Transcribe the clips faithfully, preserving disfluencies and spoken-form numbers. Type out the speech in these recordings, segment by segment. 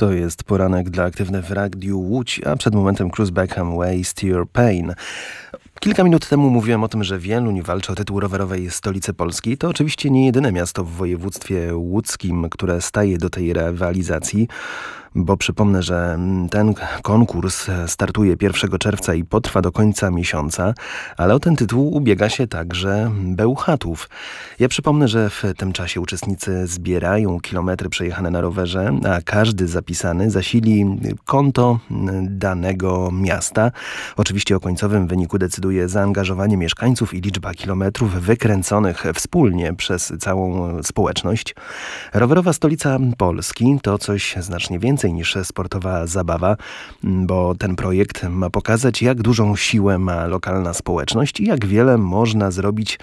To jest poranek dla Aktywny w Radiu Łódź, a przed momentem Cruz Beckham Waste Your Pain. Kilka minut temu mówiłem o tym, że Wieluń walczy o tytuł rowerowej stolicy Polski. To oczywiście nie jedyne miasto w województwie łódzkim, które staje do tej rywalizacji, bo przypomnę, że ten konkurs startuje pierwszego czerwca i potrwa do końca miesiąca, ale o ten tytuł ubiega się także Bełchatów. Ja przypomnę, że w tym czasie uczestnicy zbierają kilometry przejechane na rowerze, a każdy zapisany zasili konto danego miasta. Oczywiście o końcowym wyniku decyduje zaangażowanie mieszkańców i liczba kilometrów wykręconych wspólnie przez całą społeczność. Rowerowa stolica Polski to coś znacznie więcej niż sportowa zabawa, bo ten projekt ma pokazać, jak dużą siłę ma lokalna społeczność i jak wiele można zrobić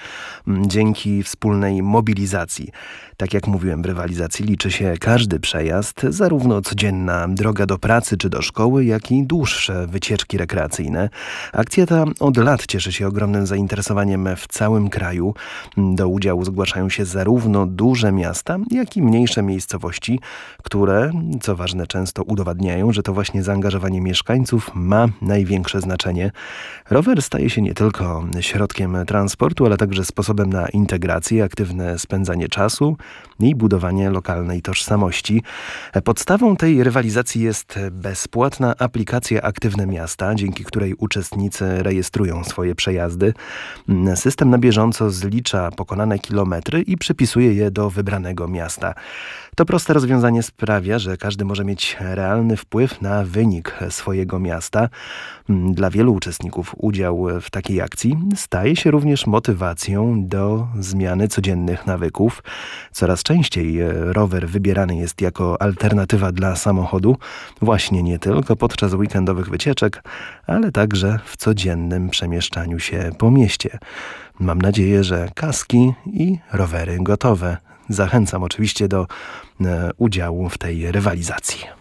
dzięki wspólnej mobilizacji. Tak jak mówiłem, w rywalizacji liczy się każdy przejazd, zarówno codzienna droga do pracy czy do szkoły, jak i dłuższe wycieczki rekreacyjne. Akcja ta od lat cieszy się ogromnym zainteresowaniem w całym kraju. Do udziału zgłaszają się zarówno duże miasta, jak i mniejsze miejscowości, które, co ważne, często udowadniają, że to właśnie zaangażowanie mieszkańców ma największe znaczenie. Rower staje się nie tylko środkiem transportu, ale także sposobem na integrację, aktywne spędzanie czasu i budowanie lokalnej tożsamości. Podstawą tej rywalizacji jest bezpłatna aplikacja Aktywne Miasta, dzięki której uczestnicy rejestrują swoje przejazdy. System na bieżąco zlicza pokonane kilometry i przypisuje je do wybranego miasta. To proste rozwiązanie sprawia, że każdy może mieć realny wpływ na wynik swojego miasta. Dla wielu uczestników udział w takiej akcji staje się również motywacją do zmiany codziennych nawyków. Coraz częściej rower wybierany jest jako alternatywa dla samochodu, właśnie nie tylko podczas weekendowych wycieczek, ale także w codziennym przemieszczaniu się po mieście. Mam nadzieję, że kaski i rowery gotowe. Zachęcam oczywiście do e, udziału w tej rywalizacji.